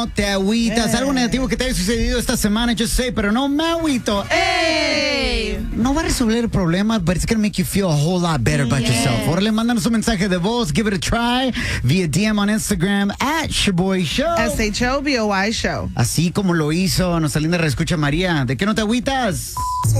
Te agüitas, algo negativo que te haya sucedido esta semana, yo sé, pero no me agüito. ¡Ey! No va a resolver el problema, but it's gonna make you feel a whole lot better about yourself. Órale, mándanos un mensaje de voz, give it a try, via DM on Instagram, @ShaBoyShow. SHOBOY Show. Así como lo hizo nuestra linda reescucha María. ¿De qué no te agüitas?